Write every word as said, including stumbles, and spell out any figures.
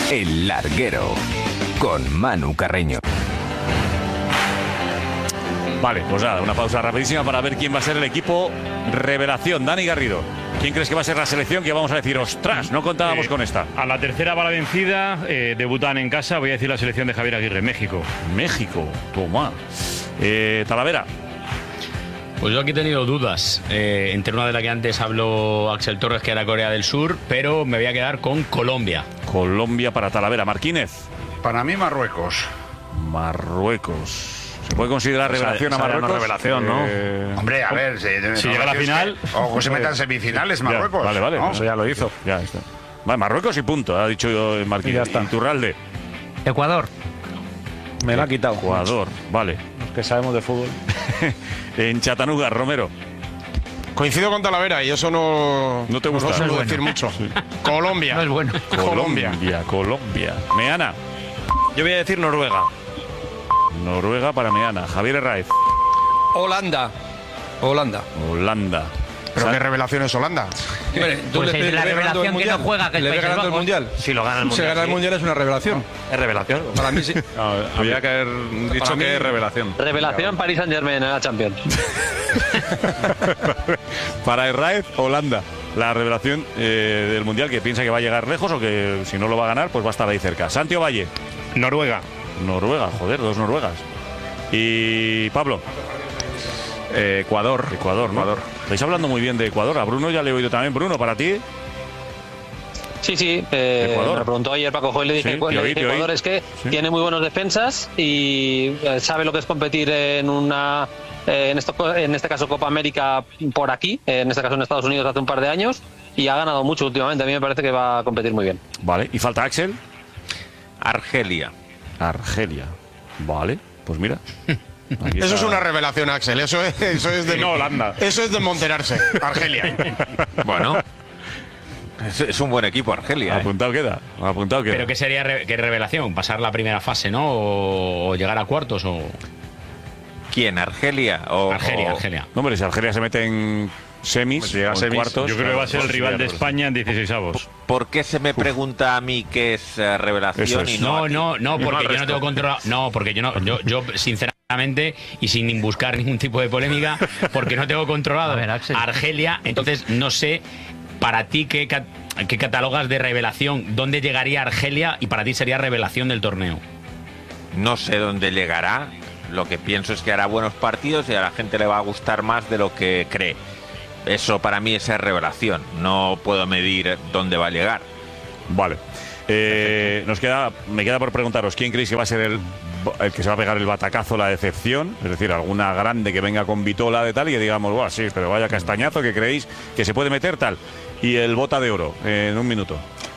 El Larguero, con Manu Carreño. Vale, pues nada, una pausa rapidísima para ver quién va a ser el equipo revelación. Dani Garrido, ¿quién crees que va a ser la selección que vamos a decir, ostras, no contábamos eh, con esta? A la tercera va la vencida, eh, debutan en casa, voy a decir la selección de Javier Aguirre, México. México, toma. Eh, Talavera. Pues yo aquí he tenido dudas, eh, entre una de las que antes habló Axel Torres, que era Corea del Sur, pero me voy a quedar con Colombia. Colombia para Talavera. Martínez. Para mí, Marruecos. Marruecos. ¿Se puede considerar esa, revelación esa a Marruecos? Una revelación, ¿no? Eh... Hombre, a ver, si, si llega a la final... Que, ojo, se metan semifinales Marruecos. Ya, vale, vale, ¿no? eso ya lo hizo. Ya está. Vale, Marruecos y punto, ha dicho Martínez. Iturralde. Ecuador. Me la ha quitado. Ecuador, vale. Los que sabemos de fútbol. En Chattanooga, Romero. Coincido con Talavera y eso no, no te gusta. No suelo no decir bueno. mucho. Sí. Colombia. No es bueno. Colombia, Colombia. Colombia. Meana. Yo voy a decir Noruega. Noruega para Meana. Javier Herráez. Holanda. Holanda. Holanda. ¿Pero qué revelación es Holanda? Hombre, pues es la revelación que no juega, que es ¿Le ve Países ganando el Bajos? Mundial? Si lo gana el Mundial. Si gana el sí. Mundial es una revelación. Es revelación. Para mí sí. No, había que haber dicho Para mí, que es revelación. Revelación Paris Saint-Germain en la Champions. Para Herráez, Holanda. La revelación eh, del Mundial, que piensa que va a llegar lejos o que si no lo va a ganar, pues va a estar ahí cerca. Santiago Valle. Noruega. Noruega, joder, dos noruegas. Y Pablo. Eh, Ecuador. Ecuador, ¿no? Ecuador. Estáis hablando muy bien de Ecuador. A Bruno ya le he oído también. Bruno, para ti. Sí, sí, eh, me lo preguntó ayer Paco Joel, le dije, Sí, le te oí, dije te oí. Ecuador es que Sí. tiene muy buenos defensas y eh, sabe lo que es competir en una eh, en, esto, en este caso Copa América por aquí, eh, en este caso en Estados Unidos hace un par de años, y ha ganado mucho últimamente. A mí me parece que va a competir muy bien. Vale, y falta Axel. Argelia. Argelia. Vale, pues mira. Aquí Eso está. es una revelación, Axel. Eso es, eso es de No, Holanda. Eso es de monterarse. Argelia. Bueno. Es, es un buen equipo, Argelia. ¿eh? Apuntado queda. Apuntado queda. ¿Pero qué sería re qué revelación? ¿Pasar la primera fase, no? ¿O, o llegar a cuartos? O... ¿Quién? ¿Argelia? O, Argelia, o... Argelia. No, hombre, si Argelia se mete en semis, Pues llega o a en semis, cuartos. Yo creo que va a ser el pues rival sería de la España en dieciseisavos. ¿Por qué se me pregunta a mí qué es uh, revelación Eso es. y no No, a ti? no, no, Y porque al yo no resto? tengo controlado. No, porque yo no, yo, yo sinceramente y sin buscar ningún tipo de polémica, porque no tengo controlado A ver, Axel. Argelia, entonces no sé para ti qué, cat- qué catalogas de revelación, dónde llegaría Argelia y para ti sería revelación del torneo. No sé dónde llegará. Lo que pienso es que hará buenos partidos y a la gente le va a gustar más de lo que cree. Eso para mí es revelación. No puedo medir dónde va a llegar. Vale. Eh, nos queda, me queda por preguntaros, ¿quién creéis que va a ser el, el que se va a pegar el batacazo, la decepción? Es decir, alguna grande que venga con vitola de tal y que digamos, guau, sí, pero vaya castañazo que creéis que se puede meter tal. Y el bota de oro, eh, en un minuto.